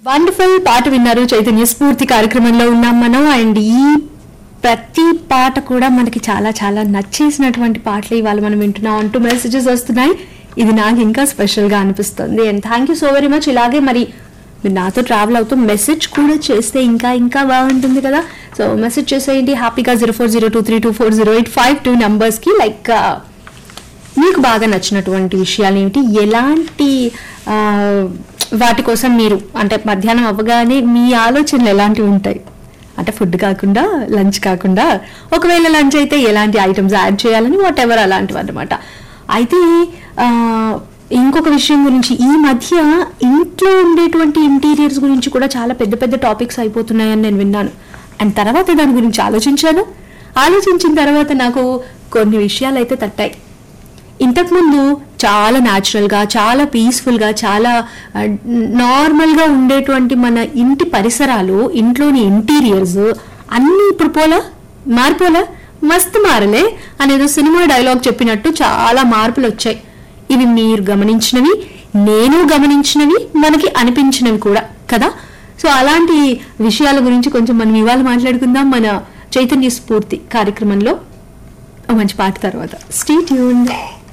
Wonderful పాట విన్నారు. చైతన్య స్ఫూర్తి కార్యక్రమంలో ఉన్నాం మనం. అండ్ ఈ ప్రతి పాట కూడా మనకి చాలా చాలా నచ్చేసినటువంటి పాటలు ఇవాళ మనం వింటున్నాం అంటూ మెసేజెస్ వస్తున్నాయి. ఇది నాకు ఇంకా స్పెషల్ గా అనిపిస్తుంది. And thank you so very much. ఇలాగే మరి మీరు నాతో ట్రావెల్ అవుతూ మెసేజ్ కూడా చేస్తే ఇంకా ఇంకా బాగుంటుంది కదా. సో మెసేజ్ చేసేయండి హ్యాపీగా 0402324085 నంబర్స్ కి. లైక్ మీకు బాగా నచ్చినటువంటి విషయాలు ఏమిటి, ఎలాంటి వాటి కోసం మీరు అంటే మధ్యాహ్నం అవ్వగానే మీ ఆలోచనలు ఎలాంటివి ఉంటాయి, అంటే ఫుడ్ కాకుండా లంచ్ కాకుండా ఒకవేళ లంచ్ అయితే ఎలాంటి ఐటమ్స్ యాడ్ చేయాలని వాట్ ఎవర్ అలాంటివి అన్నమాట. అయితే ఇంకొక విషయం గురించి, ఈ మధ్య ఇంట్లో ఉండేటువంటి ఇంటీరియర్స్ గురించి కూడా చాలా పెద్ద పెద్ద టాపిక్స్ అయిపోతున్నాయని నేను విన్నాను. అండ్ తర్వాత దాని గురించి ఆలోచించిన తర్వాత నాకు కొన్ని విషయాలు అయితే తట్టాయి. ఇంతకుముందు చాలా న్యాచురల్గా, చాలా పీస్ఫుల్గా, చాలా నార్మల్గా ఉండేటువంటి మన ఇంటి పరిసరాలు, ఇంట్లోని ఇంటీరియర్స్ అన్నీ ఇప్పుడు మారిపోలా, మస్తు మారలే అనేదో సినిమా డైలాగ్ చెప్పినట్టు చాలా మార్పులు వచ్చాయి. ఇవి మీరు గమనించినవి, నేను గమనించినవి, మనకి అనిపించినవి కూడా కదా. సో అలాంటి విషయాల గురించి కొంచెం మనం ఇవాళ మాట్లాడుకుందాం మన చైతన్య స్ఫూర్తి కార్యక్రమంలో మంచి పాట తర్వాత. Stay tuned.